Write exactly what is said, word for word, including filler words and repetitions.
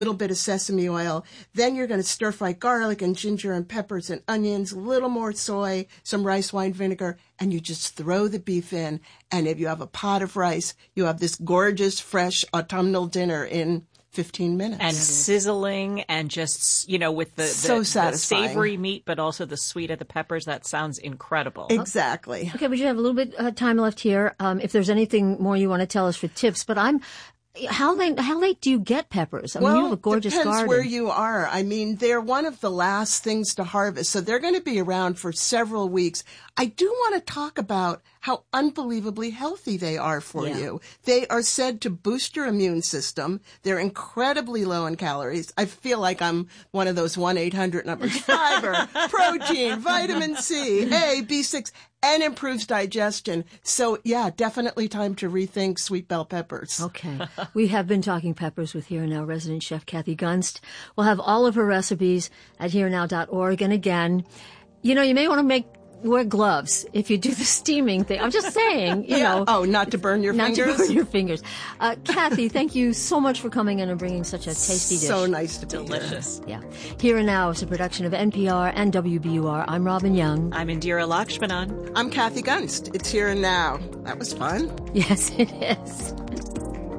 little bit of sesame oil. Then you're going to stir fry garlic and ginger and peppers and onions, a little more soy, some rice wine vinegar, and you just throw the beef in. And if you have a pot of rice, you have this gorgeous, fresh autumnal dinner in fifteen minutes. And sizzling and just, you know, with the, the, so the satisfying. savory meat, but also the sweet of the peppers. That sounds incredible. Exactly. Okay, we do have a little bit of time left here. Um, if there's anything more you want to tell us for tips, but I'm, how late, how late do you get peppers? I mean, well, you have a gorgeous depends garden. where you are. I mean, they're one of the last things to harvest, so they're going to be around for several weeks. I do want to talk about how unbelievably healthy they are for Yeah. you. They are said to boost your immune system. They're incredibly low in calories. I feel like I'm one of those one eight hundred numbers. Fiber, protein, vitamin C, A, B six, and improves digestion. So, yeah, definitely time to rethink sweet bell peppers. Okay. We have been talking peppers with Here and Now resident chef Kathy Gunst. We'll have all of her recipes at here now dot org. And again, you know, you may want to make wear gloves if you do the steaming thing. I'm just saying, you Yeah. know. Oh, not to burn your not fingers? to burn your fingers. Uh, Kathy, thank you so much for coming in and bringing such a tasty dish. So nice to be here. Delicious. Yeah. Here and Now is a production of N P R and W B U R. I'm Robin Young. I'm Indira Lakshmanan. I'm Kathy Gunst. It's Here and Now. That was fun. Yes, it is.